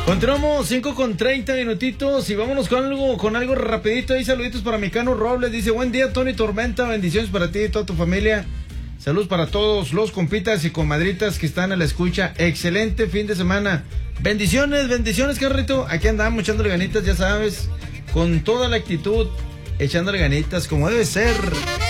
Continuamos 5:30 minutitos y vámonos con algo rapidito. Ahí saluditos para Micano Robles. Dice, buen día, Tony Tormenta. Bendiciones para ti y toda tu familia. Saludos para todos los compitas y comadritas que están a la escucha. Excelente fin de semana. Bendiciones, carrito. Aquí andamos echándole ganitas, ya sabes. Con toda la actitud, echándole ganitas como debe ser.